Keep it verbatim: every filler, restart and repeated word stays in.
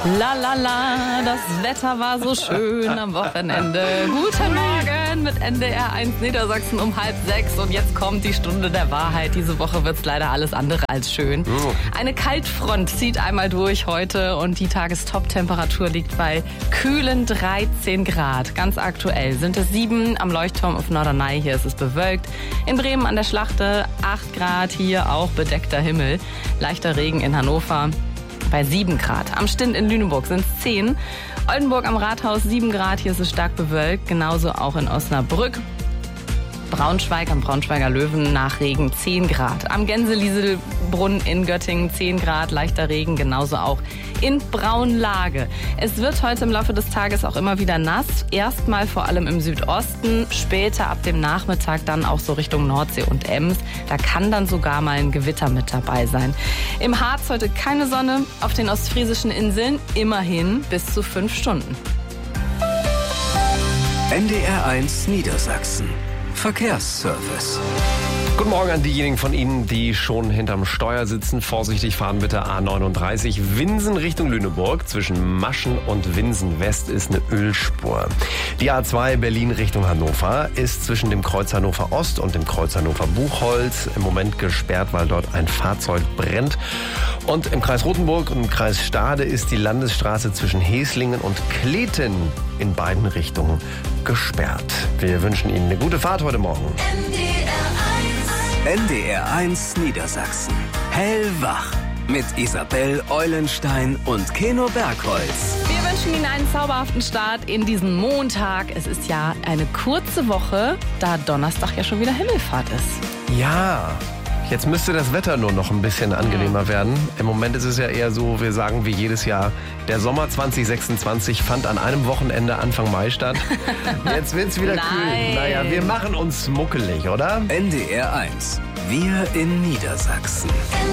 La la la, das Wetter war so schön am Wochenende. Guten Morgen mit N D R eins Niedersachsen um halb sechs. Und jetzt kommt die Stunde der Wahrheit. Diese Woche wird's leider alles andere als schön. Eine Kaltfront zieht einmal durch heute und die Tagestop-Temperatur liegt bei kühlen dreizehn Grad. Ganz aktuell sind es sieben am Leuchtturm auf Norderney. Hier ist es bewölkt. In Bremen an der Schlachte acht Grad, hier auch bedeckter Himmel. Leichter Regen in Hannover bei sieben Grad. Am Stint in Lüneburg sind es zehn. Oldenburg am Rathaus sieben Grad, hier ist es stark bewölkt. Genauso auch in Osnabrück. Braunschweig am Braunschweiger Löwen nach Regen zehn Grad. Am Gänselieselbrunn in Göttingen zehn Grad, leichter Regen, genauso auch in Braunlage. Es wird heute im Laufe des Tages auch immer wieder nass. Erstmal vor allem im Südosten, später ab dem Nachmittag dann auch so Richtung Nordsee und Ems. Da kann dann sogar mal ein Gewitter mit dabei sein. Im Harz heute keine Sonne, auf den ostfriesischen Inseln immerhin bis zu fünf Stunden. N D R eins Niedersachsen. Verkehrsservice. Guten Morgen an diejenigen von Ihnen, die schon hinterm Steuer sitzen. Vorsichtig fahren bitte A neununddreißig Winsen Richtung Lüneburg. Zwischen Maschen und Winsen West ist eine Ölspur. Die A zwei Berlin Richtung Hannover ist zwischen dem Kreuz Hannover Ost und dem Kreuz Hannover Buchholz im Moment gesperrt, weil dort ein Fahrzeug brennt. Und im Kreis Rothenburg und im Kreis Stade ist die Landesstraße zwischen Heslingen und Kleten in beiden Richtungen gesperrt. Wir wünschen Ihnen eine gute Fahrt heute Morgen. N D R eins Niedersachsen. Hellwach mit Isabel Eulenstein und Keno Bergholz. Wir wünschen Ihnen einen zauberhaften Start in diesen Montag. Es ist ja eine kurze Woche, da Donnerstag ja schon wieder Himmelfahrt ist. Ja, jetzt müsste das Wetter nur noch ein bisschen angenehmer werden. Im Moment ist es ja eher so, wir sagen wie jedes Jahr, der Sommer zwanzig sechsundzwanzig fand an einem Wochenende Anfang Mai statt. Jetzt wird's wieder kühl. Naja, wir machen uns muckelig, oder? N D R eins. Wir in Niedersachsen.